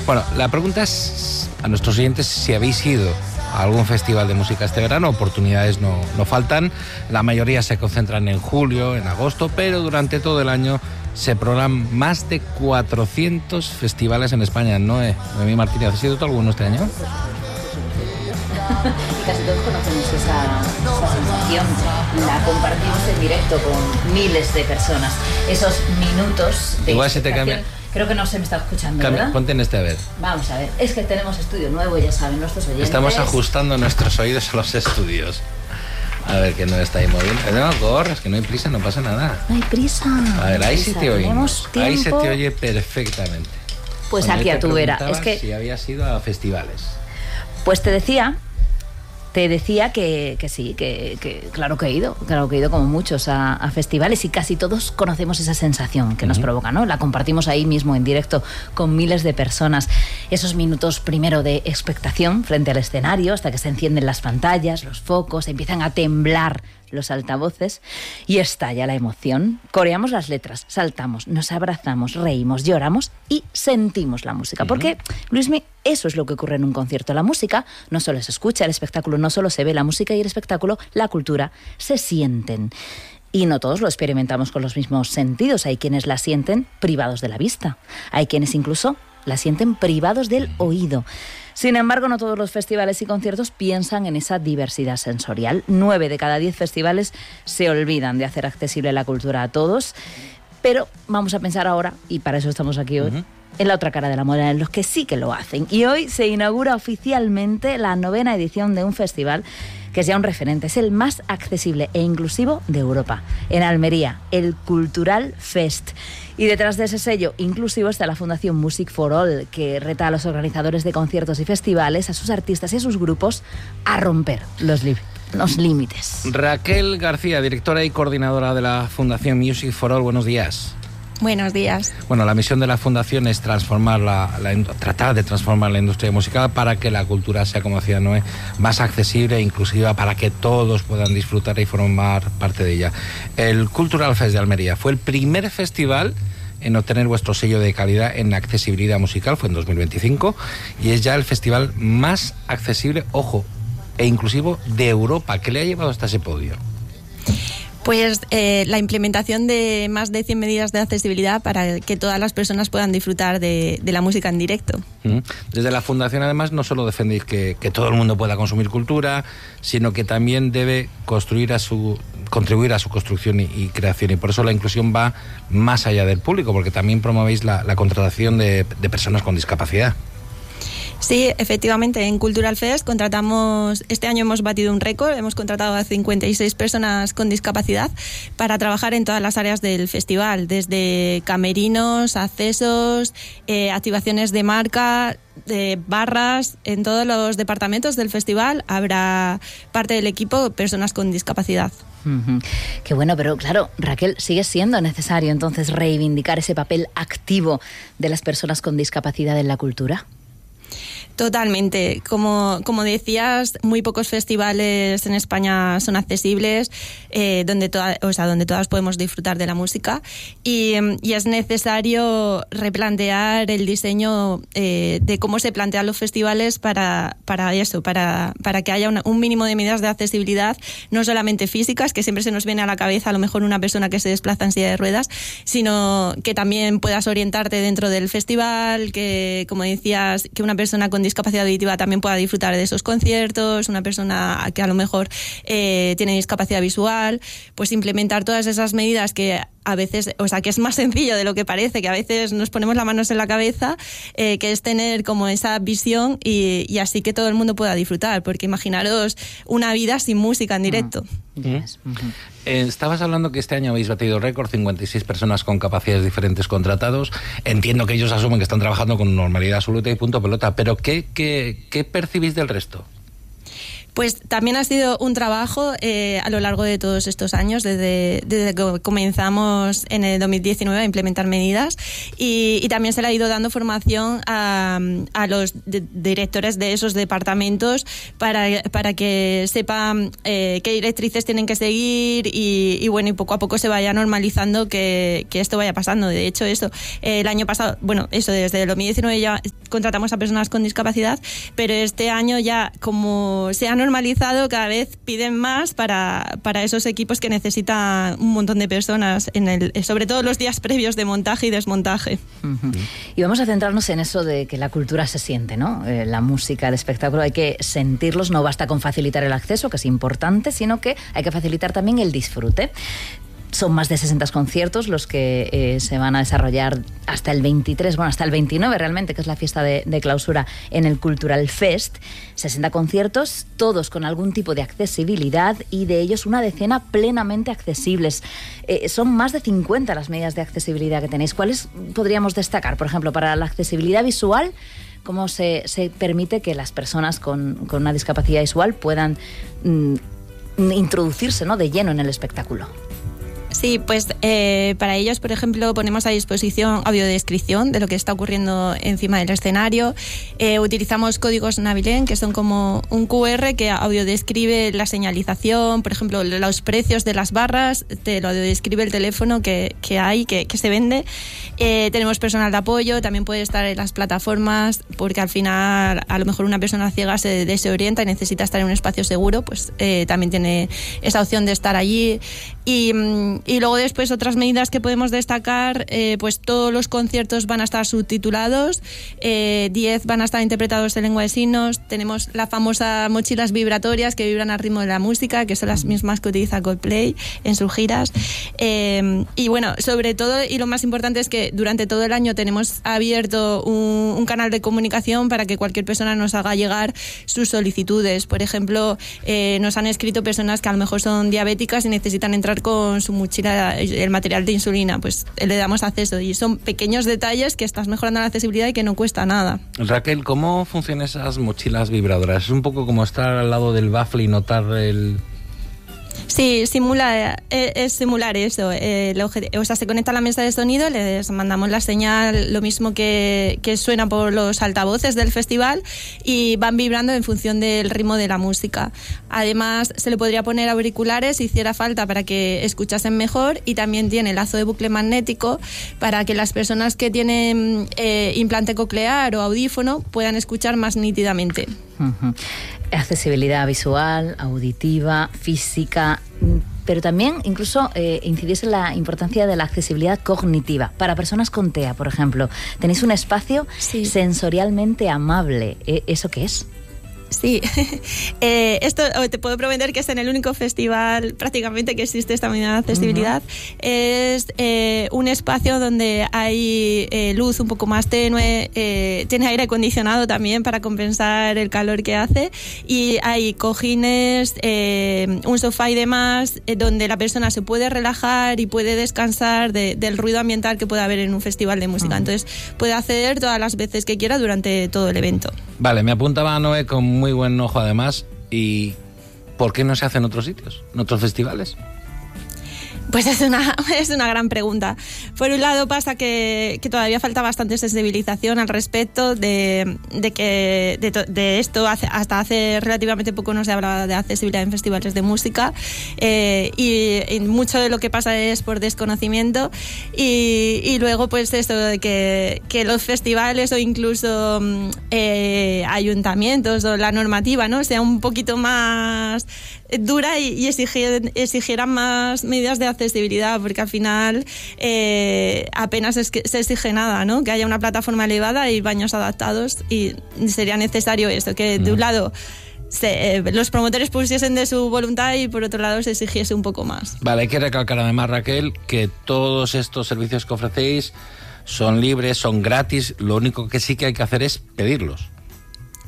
Bueno, la pregunta es a nuestros oyentes si habéis ido a algún festival de música este verano. Oportunidades no faltan. La mayoría se concentran en julio, en agosto, pero durante todo el año se programan más de 400 festivales en España. Noemí Martínez, ¿has ido tú alguno este año? Y casi todos conocemos esa sensación. La compartimos en directo con miles de personas. Esos minutos de igual se te cambia. Creo que no se me está escuchando, ¿verdad? Ponte en este a ver. Vamos a ver. Es que tenemos estudio nuevo, ya saben nuestros oyentes. Estamos ajustando nuestros oídos a los estudios. A ver, que no está ahí moviendo. No corres, que no hay prisa, no pasa nada. No hay prisa. A ver, ahí sí te oímos. Ahí se te oye perfectamente. Pues aquí a tu vera. Es que si habías ido a festivales. Pues te decía que sí, que claro que he ido como muchos a festivales, y casi todos conocemos esa sensación que nos provoca, ¿no? La compartimos ahí mismo en directo con miles de personas. Esos minutos primero de expectación frente al escenario, hasta que se encienden las pantallas, los focos, empiezan a temblar los altavoces y estalla la emoción. Coreamos las letras, saltamos, nos abrazamos, reímos, lloramos y sentimos la música. Porque, Luismi, eso es lo que ocurre en un concierto. La música no solo se escucha, el espectáculo no solo se ve, la música y el espectáculo, la cultura, se sienten. Y no todos lo experimentamos con los mismos sentidos. Hay quienes la sienten privados de la vista. Hay quienes incluso la sienten privados del oído. Sin embargo, no todos los festivales y conciertos piensan en esa diversidad sensorial. 9 de cada 10 festivales se olvidan de hacer accesible la cultura a todos. Pero vamos a pensar ahora, y para eso estamos aquí hoy, en la otra cara de la moneda, en los que sí que lo hacen. Y hoy se inaugura oficialmente la 9ª edición de un festival que es ya un referente. Es el más accesible e inclusivo de Europa. En Almería, el Cultural Fest. Y detrás de ese sello inclusivo está la Fundación Music for All, que reta a los organizadores de conciertos y festivales, a sus artistas y a sus grupos, a romper los límites. Raquel García, directora y coordinadora de la Fundación Music for All, buenos días. Buenos días. Bueno, la misión de la Fundación es tratar de transformar la industria musical para que la cultura sea, como decía Noé, más accesible e inclusiva, para que todos puedan disfrutar y formar parte de ella. El Cultural Fest de Almería fue el primer festival en obtener vuestro sello de calidad en accesibilidad musical, fue en 2025, y es ya el festival más accesible, ojo, e inclusivo de Europa. ¿Qué le ha llevado hasta ese podio? Pues la implementación de más de 100 medidas de accesibilidad para que todas las personas puedan disfrutar de la música en directo. Desde la Fundación, además, no solo defendéis que todo el mundo pueda consumir cultura, sino que también debe contribuir a su construcción y creación. Y por eso la inclusión va más allá del público, porque también promovéis la contratación de personas con discapacidad. Sí, efectivamente, en Cultural Fest este año hemos batido un récord, hemos contratado a 56 personas con discapacidad para trabajar en todas las áreas del festival, desde camerinos, accesos, activaciones de marca, de barras. En todos los departamentos del festival habrá parte del equipo personas con discapacidad. Qué bueno, pero claro, Raquel, sigue siendo necesario entonces reivindicar ese papel activo de las personas con discapacidad en la cultura. Totalmente. Como decías, muy pocos festivales en España son accesibles, donde todas podemos disfrutar de la música, y es necesario replantear el diseño de cómo se plantean los festivales para que haya un mínimo de medidas de accesibilidad, no solamente físicas, que siempre se nos viene a la cabeza a lo mejor una persona que se desplaza en silla de ruedas, sino que también puedas orientarte dentro del festival, que, como decías, que una persona con discapacidad auditiva también pueda disfrutar de esos conciertos, una persona que a lo mejor tiene discapacidad visual, pues implementar todas esas medidas que a veces, que es más sencillo de lo que parece, que a veces nos ponemos las manos en la cabeza, que es tener como esa visión y así que todo el mundo pueda disfrutar, porque imaginaros una vida sin música en directo. Estabas hablando que este año habéis batido récord, 56 personas con capacidades diferentes contratados. Entiendo que ellos asumen que están trabajando con normalidad absoluta y punto pelota, pero ¿qué percibís del resto? Pues también ha sido un trabajo a lo largo de todos estos años, desde que comenzamos en el 2019 a implementar medidas, y también se le ha ido dando formación a los directores de esos departamentos para que sepan qué directrices tienen que seguir y bueno, y poco a poco se vaya normalizando que esto vaya pasando. De hecho, el año pasado, desde el 2019 ya contratamos a personas con discapacidad, pero este año ya, como se ha normalizado, cada vez piden más para esos equipos que necesitan un montón de personas, sobre todo los días previos de montaje y desmontaje. Uh-huh. Y vamos a centrarnos en eso de que la cultura se siente, ¿no? La música, el espectáculo, hay que sentirlos, no basta con facilitar el acceso, que es importante, sino que hay que facilitar también el disfrute. Son más de 60 conciertos los que se van a desarrollar hasta el 23, hasta el 29 realmente, que es la fiesta de clausura en el Cultural Fest. 60 conciertos, todos con algún tipo de accesibilidad, y de ellos una decena plenamente accesibles. Son más de 50 las medidas de accesibilidad que tenéis. ¿Cuáles podríamos destacar? Por ejemplo, para la accesibilidad visual, ¿cómo se permite que las personas con una discapacidad visual puedan introducirse, ¿no?, de lleno en el espectáculo? Sí, pues para ellos, por ejemplo, ponemos a disposición audiodescripción de lo que está ocurriendo encima del escenario. Utilizamos códigos Navilén, que son como un QR que audiodescribe la señalización, por ejemplo, los precios de las barras, te lo audiodescribe el teléfono que hay, que se vende. Tenemos personal de apoyo, también puede estar en las plataformas, porque al final a lo mejor una persona ciega se desorienta y necesita estar en un espacio seguro, pues también tiene esa opción de estar allí. Y luego después otras medidas que podemos destacar, pues todos los conciertos van a estar subtitulados, 10 van a estar interpretados en lengua de signos. Tenemos la famosa mochilas vibratorias que vibran al ritmo de la música, que son las mismas que utiliza Coldplay en sus giras. Y bueno, sobre todo, y lo más importante es que durante todo el año tenemos abierto un canal de comunicación para que cualquier persona nos haga llegar sus solicitudes. Por ejemplo, nos han escrito personas que a lo mejor son diabéticas y necesitan entrar con su mochila, el material de insulina, pues le damos acceso, y son pequeños detalles que estás mejorando la accesibilidad y que no cuesta nada. Raquel, ¿cómo funcionan esas mochilas vibradoras? Es un poco como estar al lado del bafle y notar el... Sí, es simular eso. Se conecta a la mesa de sonido, les mandamos la señal, lo mismo que suena por los altavoces del festival, y van vibrando en función del ritmo de la música. Además, se le podría poner auriculares si hiciera falta para que escuchasen mejor, y también tiene lazo de bucle magnético para que las personas que tienen implante coclear o audífono puedan escuchar más nítidamente. Uh-huh. Accesibilidad visual, auditiva, física, pero también incluso incidís en la importancia de la accesibilidad cognitiva. Para personas con TEA, por ejemplo, tenéis un espacio sensorialmente amable. ¿Eso qué es? Sí, esto te puedo prometer que es en el único festival prácticamente que existe esta medida de accesibilidad. Uh-huh. Es un espacio donde hay luz un poco más tenue, tiene aire acondicionado también para compensar el calor que hace, y hay cojines, un sofá y demás, donde la persona se puede relajar y puede descansar del ruido ambiental que puede haber en un festival de música. Uh-huh. Entonces puede acceder todas las veces que quiera durante todo el evento. Vale, me apuntaba Noé con muy buen ojo además. ¿Y por qué no se hace en otros sitios, en otros festivales? Pues es una gran pregunta. Por un lado pasa que todavía falta bastante sensibilización al respecto de esto. Hasta hace relativamente poco no se hablaba de accesibilidad en festivales de música, y mucho de lo que pasa es por desconocimiento, y luego pues esto de que los festivales o incluso ayuntamientos o la normativa, ¿no?, sea un poquito más dura y exigieran más medidas de accesibilidad, porque al final apenas se exige nada, ¿no? Que haya una plataforma elevada y baños adaptados, y sería necesario esto, que de un lado los promotores pusiesen de su voluntad y por otro lado se exigiese un poco más. Vale, hay que recalcar además, Raquel, que todos estos servicios que ofrecéis son libres, son gratis, lo único que sí que hay que hacer es pedirlos.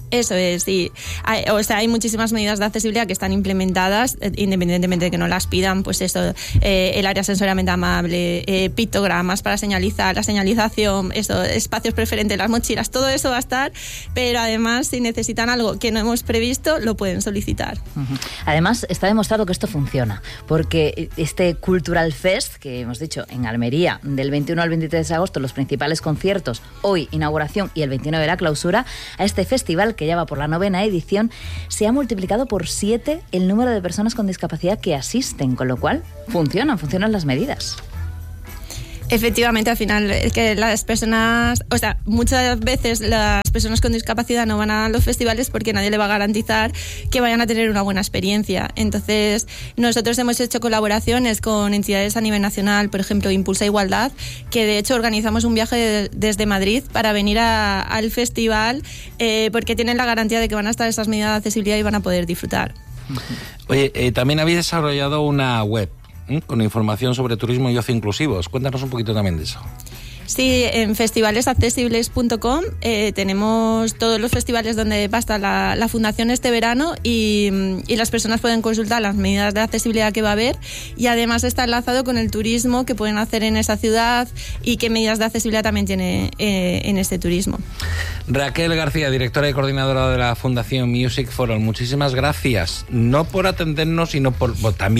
Eso es, sí. Hay muchísimas medidas de accesibilidad que están implementadas, independientemente de que no las pidan, pues eso, el área sensorialmente amable, pictogramas para señalizar, la señalización, eso, espacios preferentes, las mochilas, todo eso va a estar, pero además si necesitan algo que no hemos previsto, lo pueden solicitar. Uh-huh. Además, está demostrado que esto funciona, porque este Cultural Fest, que hemos dicho en Almería, del 21 al 23 de agosto, los principales conciertos, hoy inauguración y el 29 la clausura, a este festival que ya va por la 9ª edición, se ha multiplicado por 7 el número de personas con discapacidad que asisten, con lo cual funcionan las medidas. Efectivamente, al final es que las personas, muchas veces las personas con discapacidad no van a los festivales porque nadie le va a garantizar que vayan a tener una buena experiencia. Entonces, nosotros hemos hecho colaboraciones con entidades a nivel nacional, por ejemplo, Impulsa Igualdad, que de hecho organizamos un viaje desde Madrid para venir al festival porque tienen la garantía de que van a estar esas medidas de accesibilidad y van a poder disfrutar. Oye, también habéis desarrollado una web con información sobre turismo y ocio inclusivos. Cuéntanos un poquito también de eso. Sí, en festivalesaccesibles.com tenemos todos los festivales donde va a estar la fundación este verano y las personas pueden consultar las medidas de accesibilidad que va a haber, y además está enlazado con el turismo que pueden hacer en esa ciudad y qué medidas de accesibilidad también tiene en este turismo. Raquel García, directora y coordinadora de la Fundación Music for All, muchísimas gracias, no por atendernos sino por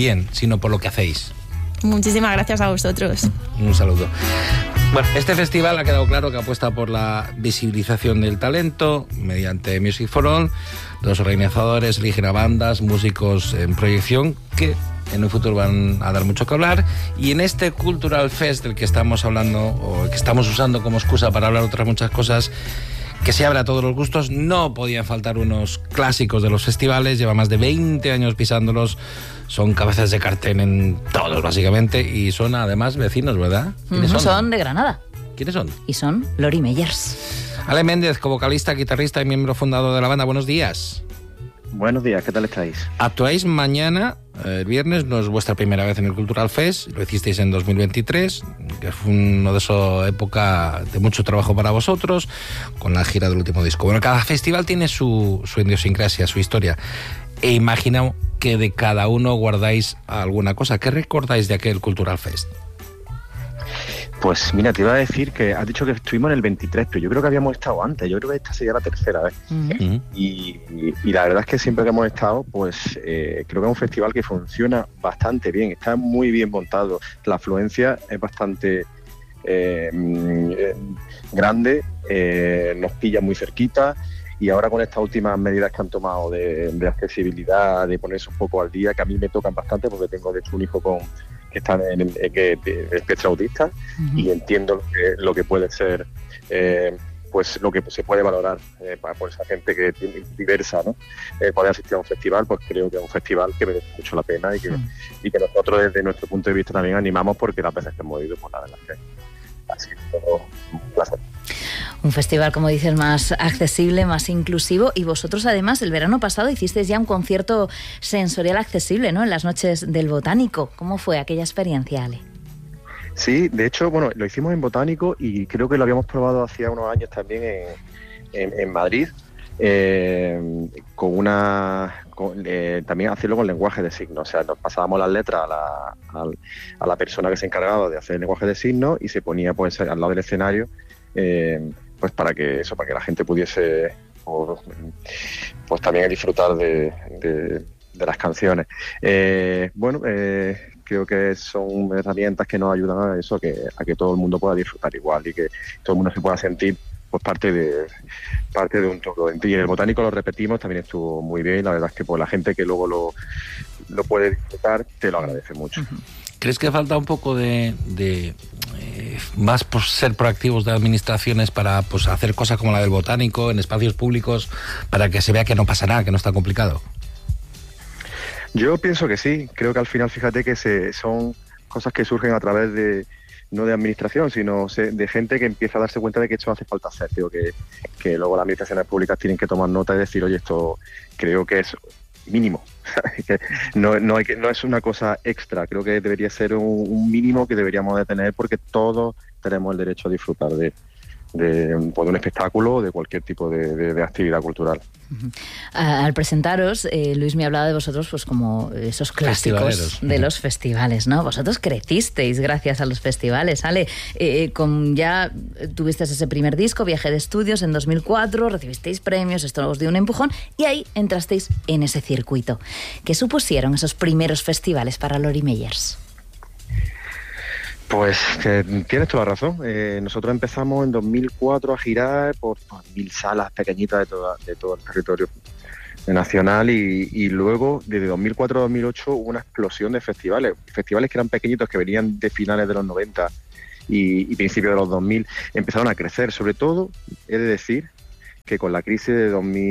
lo que hacéis. Muchísimas gracias a vosotros. Un saludo. Bueno, este festival ha quedado claro que apuesta por la visibilización del talento mediante Music for All. Los organizadores eligen a bandas, músicos en proyección que en un futuro van a dar mucho que hablar, y en este Cultural Fest del que estamos hablando, o que estamos usando como excusa para hablar otras muchas cosas, que se abre a todos los gustos, no podían faltar unos clásicos de los festivales. Lleva más de 20 años pisándolos, son cabezas de cartel en todos básicamente, y son además vecinos, ¿verdad? ¿Quiénes son? Son de Granada. ¿Quiénes son? Y son Lori Meyers. Ale Méndez, vocalista, guitarrista y miembro fundador de la banda, buenos días. Buenos días, ¿qué tal estáis? Actuáis mañana, el viernes, no es vuestra primera vez en el Cultural Fest, lo hicisteis en 2023, que fue una de esas épocas de mucho trabajo para vosotros, con la gira del último disco. Bueno, cada festival tiene su idiosincrasia, su historia, e imagino que de cada uno guardáis alguna cosa. ¿Qué recordáis de aquel Cultural Fest? Pues mira, te iba a decir que has dicho que estuvimos en el 23, pero yo creo que habíamos estado antes. Yo creo que esta sería la tercera vez. Uh-huh. Y la verdad es que siempre que hemos estado, pues creo que es un festival que funciona bastante bien. Está muy bien montado. La afluencia es bastante grande, nos pilla muy cerquita. Y ahora con estas últimas medidas que han tomado de accesibilidad, de ponerse un poco al día, que a mí me tocan bastante porque tengo de hecho un hijo que está en el espectro autista, uh-huh. Y entiendo lo que puede ser, pues lo que se puede valorar por esa gente que tiene diversa, ¿no? Poder asistir a un festival, pues creo que es un festival que merece mucho la pena y que nosotros desde nuestro punto de vista también animamos, porque las veces que hemos ido, pues la verdad es que ha sido todo un placer. Un festival, como dices, más accesible, más inclusivo, y vosotros además el verano pasado hicisteis ya un concierto sensorial accesible, ¿no?, en las noches del Botánico. ¿Cómo fue aquella experiencia, Ale? Sí, de hecho, bueno, lo hicimos en Botánico y creo que lo habíamos probado hacía unos años también en Madrid, también hacerlo con lenguaje de signos. O sea, nos pasábamos las letras a la persona que se encargaba de hacer el lenguaje de signos y se ponía pues al lado del escenario, pues para que la gente pudiese pues también disfrutar de las canciones. Creo que son herramientas que nos ayudan a eso, a que todo el mundo pueda disfrutar igual y que todo el mundo se pueda sentir pues parte de un todo. Y en el Botánico lo repetimos, también estuvo muy bien. La verdad es que pues la gente que luego lo puede disfrutar te lo agradece mucho. Uh-huh. ¿Crees que falta un poco de más por ser proactivos de administraciones para pues hacer cosas como la del Botánico en espacios públicos, para que se vea que no pasa nada, que no está complicado? Yo pienso que sí. Creo que al final, fíjate que son cosas que surgen a través no de administración, sino de gente que empieza a darse cuenta de que esto hace falta hacer. Digo, que luego las administraciones públicas tienen que tomar nota y decir, oye, esto creo que es mínimo. Que no es una cosa extra. Creo que debería ser un mínimo que deberíamos de tener, porque todos tenemos el derecho a disfrutar de un espectáculo, de cualquier tipo de actividad cultural. Al presentaros, Luis me ha hablado de vosotros pues como esos clásicos de los festivales, ¿no? Vosotros crecisteis gracias a los festivales, ¿vale? Ya tuvisteis ese primer disco, Viaje de Estudios, en 2004, recibisteis premios, esto os dio un empujón y ahí entrasteis en ese circuito. ¿Qué supusieron esos primeros festivales para Lori Meyers? Pues tienes toda la razón. Nosotros empezamos en 2004 a girar por 1000 salas pequeñitas de todo el territorio nacional y luego desde 2004 a 2008 hubo una explosión de festivales que eran pequeñitos, que venían de finales de los 90 y principios de los 2000, empezaron a crecer. Sobre todo, he de decir que con la crisis de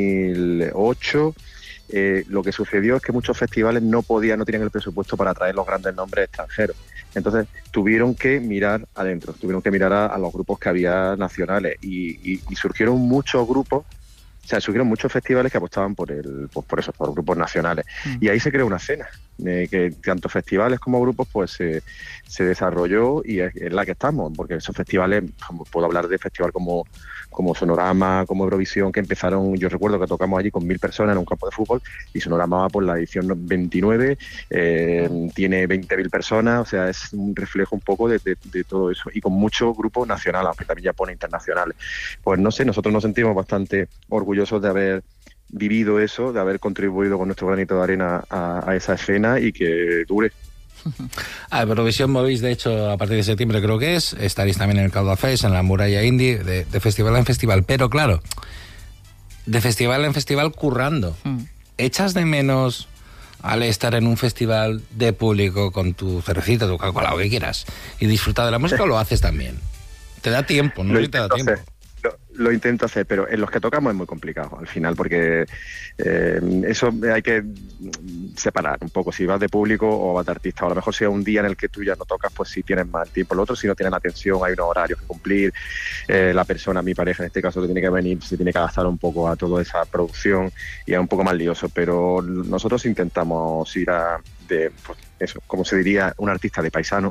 2008 lo que sucedió es que muchos festivales no tenían el presupuesto para traer los grandes nombres extranjeros. Entonces tuvieron que mirar adentro, tuvieron que mirar a los grupos que había nacionales y surgieron muchos grupos, o sea, surgieron muchos festivales que apostaban por grupos nacionales. Y ahí se creó una escena, que tanto festivales como grupos pues se desarrolló y es la que estamos, porque esos festivales, puedo hablar de festival como Sonorama, como Eurovisión, que empezaron, yo recuerdo que tocamos allí con 1000 personas en un campo de fútbol, y Sonorama va por la edición 29, tiene 20.000 personas, o sea, es un reflejo un poco de todo eso, y con muchos grupos nacionales, aunque también ya pone internacionales. Pues no sé, nosotros nos sentimos bastante orgullosos de haber vivido eso, de haber contribuido con nuestro granito de arena a esa escena y que dure. A Eurovisión movéis, de hecho, a partir de septiembre creo que estaréis también en el Cloud Fest, en la Muralla Indie, de festival en festival, pero claro, de festival en festival currando. ¿Echas de menos al estar en un festival de público con tu cervecita, tu Coca-Cola, lo que quieras, y disfrutar de la música, o lo haces también? ¿Te da tiempo? ¿No te da tiempo? Lo intento hacer, pero en los que tocamos es muy complicado al final, porque eso hay que separar un poco, si vas de público o vas de artista. O a lo mejor si es un día en el que tú ya no tocas, pues sí tienes más tiempo. Lo otro, si no tienes atención, hay unos horarios que cumplir, la persona, mi pareja en este caso, que tiene que venir, se tiene que adaptar un poco a toda esa producción y es un poco más lioso, pero nosotros intentamos ir a como se diría, un artista de paisano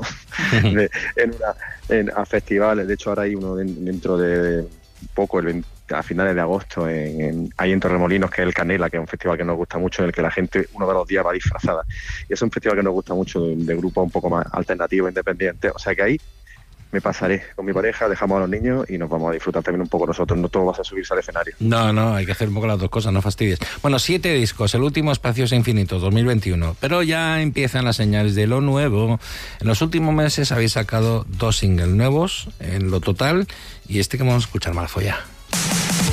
a festivales. De hecho, ahora hay uno dentro de poco, a finales de agosto, ahí en Torremolinos, que es el Canela, que es un festival que nos gusta mucho, en el que la gente uno de los días va disfrazada. Y es un festival que nos gusta mucho, de grupos un poco más alternativos, independientes. O sea que ahí me pasaré con mi pareja, dejamos a los niños y nos vamos a disfrutar también un poco nosotros. No todo vas a subirse al escenario. No, hay que hacer un poco las dos cosas, no fastidies. Bueno, 7 discos, el último Espacios Infinitos, 2021, pero ya empiezan las señales de lo nuevo. En los últimos meses habéis sacado 2 singles nuevos en lo total, y este que vamos a escuchar, Malfollá.